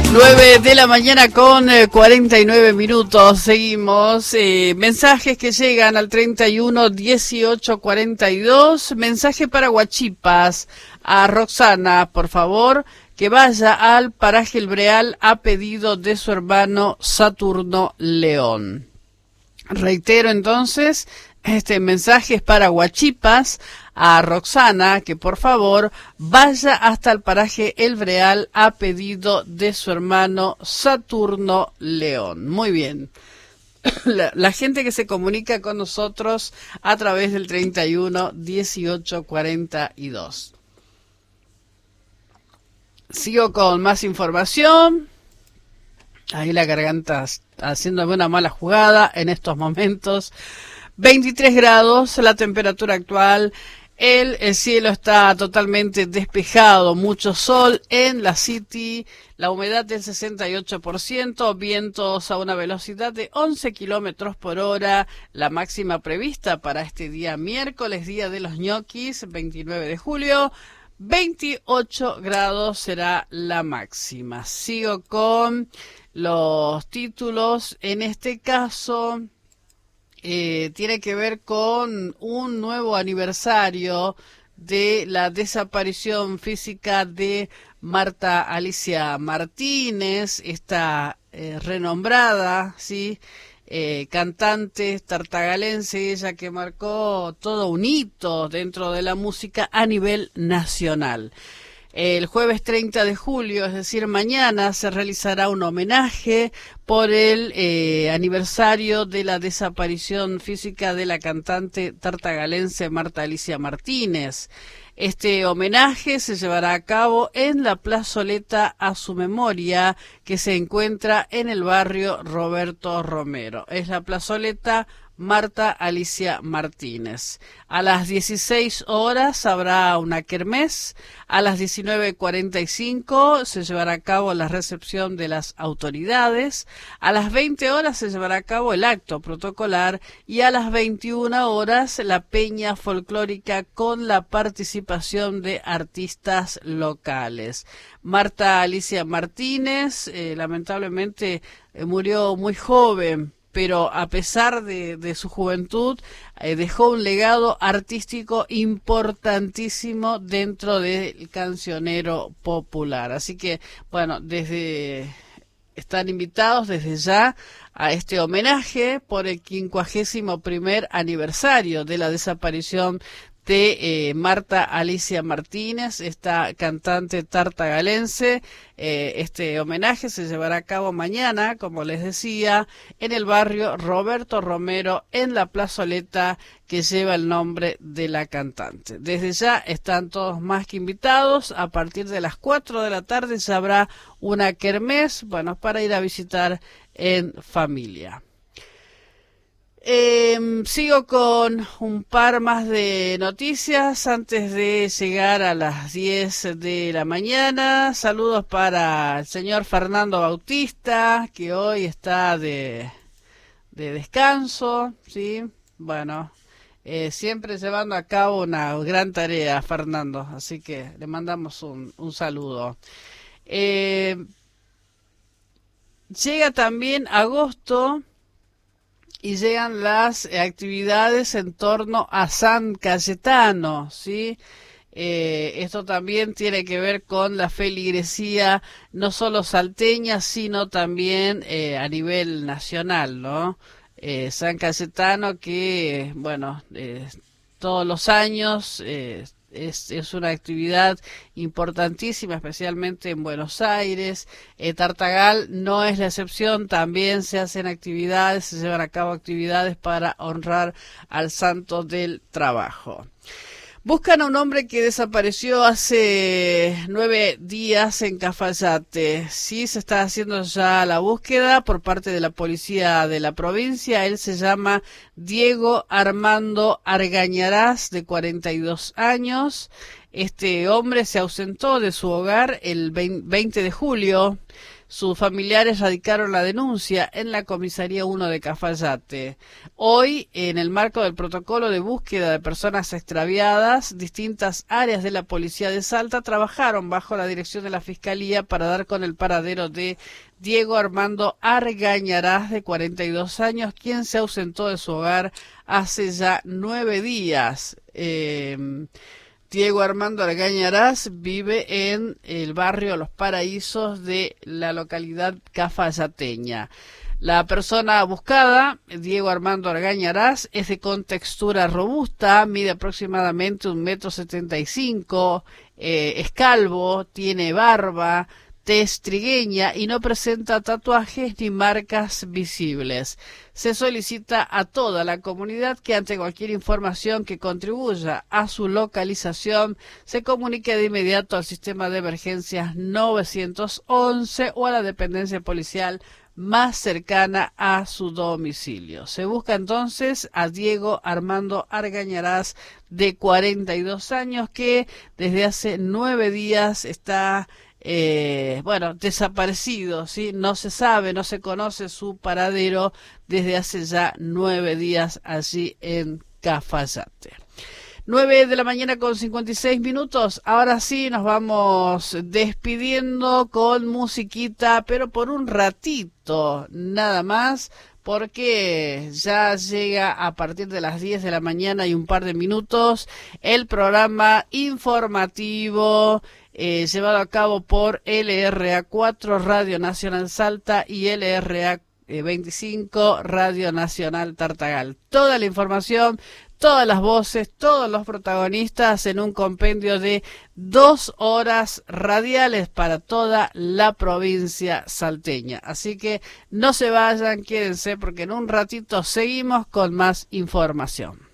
9 de la mañana con 49 minutos. Seguimos. Mensajes que llegan al 31 18 42. Mensaje para Huachipas. A Roxana, por favor, que vaya al paraje El Breal a pedido de su hermano Saturno León. Reitero entonces, este mensaje es para Huachipas, a Roxana, que por favor vaya hasta el paraje El Breal a pedido de su hermano Saturno León. Muy bien. La gente que se comunica con nosotros a través del 31 18 42. Sigo con más información. Ahí la garganta haciéndome una mala jugada en estos momentos. 23 grados, la temperatura actual. El cielo está totalmente despejado, mucho sol en la City, la humedad del 68%, vientos a una velocidad de 11 kilómetros por hora, la máxima prevista para este día miércoles, día de los ñoquis, 29 de julio, 28 grados será la máxima. Sigo con los títulos, en este caso tiene que ver con un nuevo aniversario de la desaparición física de Marta Alicia Martínez, esta renombrada, ¿sí? Cantante tartagalense, ella que marcó todo un hito dentro de la música a nivel nacional. El jueves 30 de julio, es decir, mañana, se realizará un homenaje por el aniversario de la desaparición física de la cantante tartagalense Marta Alicia Martínez. Este homenaje se llevará a cabo en la plazoleta a su memoria, que se encuentra en el barrio Roberto Romero. Es la plazoleta Marta Alicia Martínez. A las 16 horas habrá una kermés. A las 19:45 se llevará a cabo la recepción de las autoridades. A las 20 horas se llevará a cabo el acto protocolar y a las 21 horas la peña folclórica con la participación de artistas locales. Marta Alicia Martínez lamentablemente murió muy joven, pero a pesar de su juventud, dejó un legado artístico importantísimo dentro del cancionero popular. Así que, bueno, están invitados desde ya a este homenaje por el 51º aniversario de la desaparición de Marta Alicia Martínez, esta cantante tartagalense. Este homenaje se llevará a cabo mañana, como les decía, en el barrio Roberto Romero, en la plazoleta que lleva el nombre de la cantante. Desde ya están todos más que invitados. A partir de las 4 de la tarde ya habrá una kermés, bueno, para ir a visitar en familia. Sigo con un par más de noticias antes de llegar a las 10 de la mañana. Saludos para el señor Fernando Bautista, que hoy está de descanso, ¿sí? Bueno, siempre llevando a cabo una gran tarea, Fernando, así que le mandamos un saludo. Llega también agosto y llegan las actividades en torno a San Cayetano, ¿sí? Esto también tiene que ver con la feligresía, no solo salteña, sino también a nivel nacional, ¿no? San Cayetano que, bueno, todos los años es una actividad importantísima, especialmente en Buenos Aires. Tartagal no es la excepción, también se hacen actividades, se llevan a cabo actividades para honrar al santo del trabajo. Buscan a un hombre que desapareció hace 9 días en Cafayate. Sí, se está haciendo ya la búsqueda por parte de la policía de la provincia. Él se llama Diego Armando Argañarás, de 42 años. Este hombre se ausentó de su hogar el 20 de julio. Sus familiares radicaron la denuncia en la Comisaría 1 de Cafayate. Hoy, en el marco del protocolo de búsqueda de personas extraviadas, distintas áreas de la Policía de Salta trabajaron bajo la dirección de la Fiscalía para dar con el paradero de Diego Armando Argañarás, de 42 años, quien se ausentó de su hogar hace ya 9 días. Diego Armando Argañarás vive en el barrio Los Paraísos de la localidad cafayateña. La persona buscada, Diego Armando Argañarás, es de contextura robusta, mide aproximadamente 1,75 m, es calvo, tiene barba, tez trigueña y no presenta tatuajes ni marcas visibles. Se solicita a toda la comunidad que ante cualquier información que contribuya a su localización se comunique de inmediato al sistema de emergencias 911 o a la dependencia policial más cercana a su domicilio. Se busca entonces a Diego Armando Argañarás, de 42 años, que desde hace 9 días está desaparecido, ¿sí? No se sabe, no se conoce su paradero desde hace ya 9 días allí en Cafayate. 9 de la mañana con 56 minutos. Ahora sí nos vamos despidiendo con musiquita, pero por un ratito nada más, porque ya llega a partir de las 10 de la mañana y un par de minutos el programa informativo llevado a cabo por LRA 4 Radio Nacional Salta y LRA 25 Radio Nacional Tartagal. Toda la información, todas las voces, todos los protagonistas en un compendio de 2 horas radiales para toda la provincia salteña. Así que no se vayan, quédense porque en un ratito seguimos con más información.